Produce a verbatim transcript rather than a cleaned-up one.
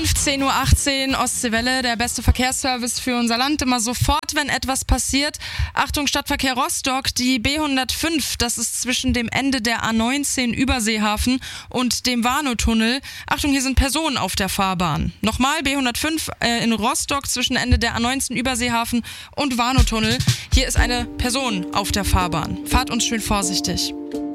fünfzehn Uhr achtzehn, Ostseewelle, der beste Verkehrsservice für unser Land. Immer sofort, wenn etwas passiert. Achtung, Stadtverkehr Rostock, die B hundertfünf, das ist zwischen dem Ende der A neunzehn Überseehafen und dem Warnow-Tunnel. Achtung, hier sind Personen auf der Fahrbahn. Nochmal, B hundertfünf äh, in Rostock zwischen Ende der A neunzehn Überseehafen und Warnow-Tunnel. Hier ist eine Person auf der Fahrbahn. Fahrt uns schön vorsichtig.